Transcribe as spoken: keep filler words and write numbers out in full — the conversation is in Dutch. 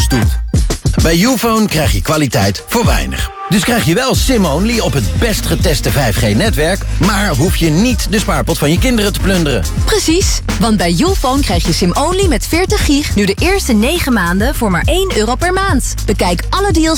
doet. Bij Youfone krijg je kwaliteit voor weinig. Dus krijg je wel SIM-only op het best geteste vijf G-netwerk... maar hoef je niet de spaarpot van je kinderen te plunderen. Precies, want bij Youfone krijg je SIM-only met veertig gig... nu de eerste negen maanden voor maar één euro per maand. Bekijk alle deals